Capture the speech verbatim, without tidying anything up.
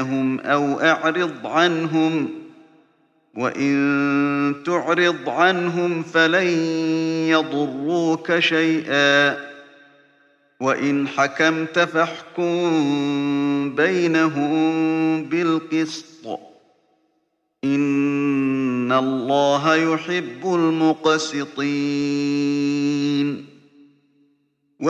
بينهم أو أعرض عنهم، وإن تعرض عنهم فلن يضروك شيئا، وإن حكمت فاحكم بينهم بالقسط، إن الله يحب المقسطين.